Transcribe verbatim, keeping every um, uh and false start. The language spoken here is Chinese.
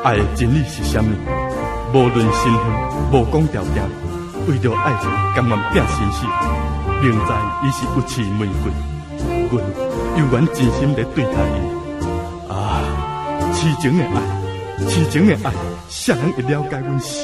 爱的真理是什么？无论身份，无讲条件，为着爱情甘愿拼生死。明知伊是有刺玫瑰，阮犹原真心地对待伊。啊，痴情的爱，痴情的爱，谁人会了解阮心？